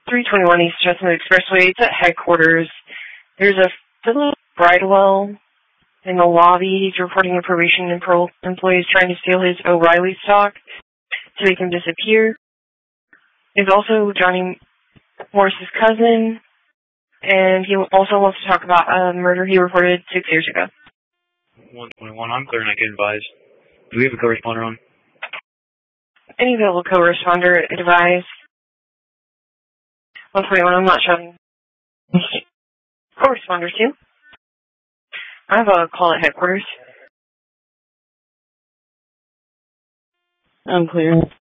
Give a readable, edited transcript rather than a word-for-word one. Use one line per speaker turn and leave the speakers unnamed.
321 East Chestnut Expressway. It's at headquarters. There's a Philip Bridewell in the lobby. He's reporting a probation and parole employee is trying to steal his O'Reilly stock to make him disappear. There's also Johnny Morris's cousin, and he also wants to talk about a murder he reported 6 years ago.
121, I'm clear and I can advise. Do we have a co-responder on?
Any available co-responder advise. 121, I'm not showing. Co-responder 2. I have a call at headquarters.
I'm clear.